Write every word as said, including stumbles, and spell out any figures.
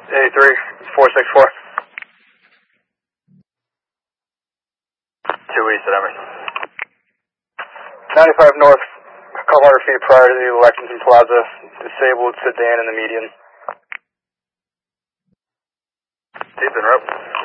eighty-three, four six four. two east at Emerson. ninety-five north, a couple hundred feet prior to the Lexington Plaza, disabled sedan in the median. Deep in rope.